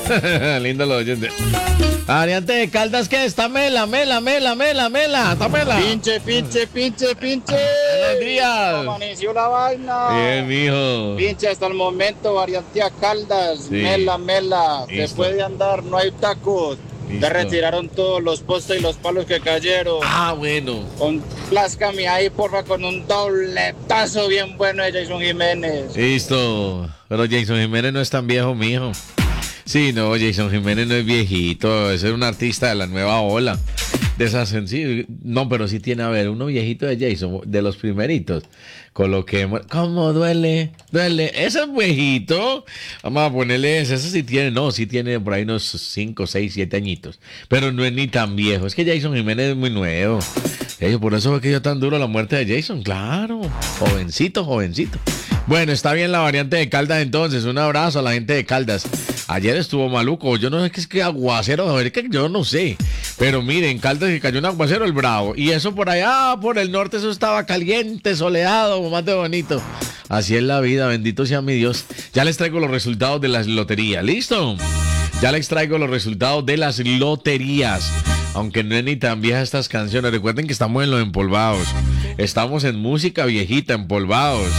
Lindo lo oyente. Variante de Caldas, ¿qué está? Mela. Está mela. Pinche. Buenos días. Amaneció la vaina. Bien, mijo. Pinche hasta el momento, variante a Caldas. Sí. Mela. Listo. Después de andar, no hay tacos. Listo. Ya retiraron todos los postes y los palos que cayeron. Bueno. Complázcame ahí, porfa, con un dobletazo bien bueno de Jason Jiménez. Listo. Pero Jason Jiménez no es tan viejo, mijo. Sí, no, Jason Jiménez no es viejito. Es un artista de la nueva ola. De esas sí, no, pero sí tiene, a ver, uno viejito de Jason, de los primeritos. Coloquemos. ¿Cómo duele? Ese es viejito. Vamos a ponerle ese sí tiene, no, sí tiene por ahí unos 5, 6, 7 añitos. Pero no es ni tan viejo. Es que Jason Jiménez es muy nuevo. Por eso fue que dio tan duro la muerte de Jason, claro. Jovencito. Bueno, está bien la variante de Caldas entonces. Un abrazo a la gente de Caldas. Ayer estuvo maluco. Yo no sé qué es que aguacero, a ver, que yo no sé. Pero miren, Caldas que cayó un aguacero el bravo. Y eso por allá, por el norte, eso estaba caliente, soleado, más de bonito. Así es la vida, bendito sea mi Dios. Ya les traigo los resultados de las loterías. ¿Listo? Ya les traigo los resultados de las loterías. Aunque no es ni tan vieja estas canciones. Recuerden que estamos en los empolvados. Estamos en música viejita, empolvados.